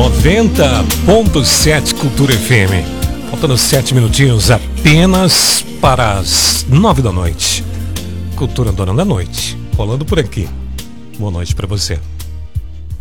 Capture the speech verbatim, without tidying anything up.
noventa ponto sete Cultura F M. Faltando sete minutinhos apenas para as nove da noite. Cultura Dona da Noite, rolando por aqui. Boa noite para você.